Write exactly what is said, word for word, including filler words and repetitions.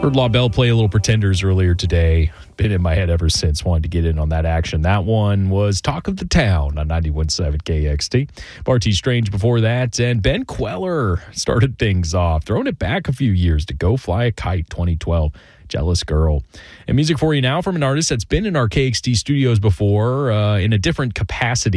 Heard La Belle play a little Pretenders earlier today. Been in my head ever since. Wanted to get in on that action. That one was Talk of the Town on ninety-one point seven K X T. Barty Strange before that. And Ben Queller started things off, throwing it back a few years to Go Fly a Kite twenty twelve. Jealous Girl. And music for you now from an artist that's been in our K X T studios before uh, in a different capacity.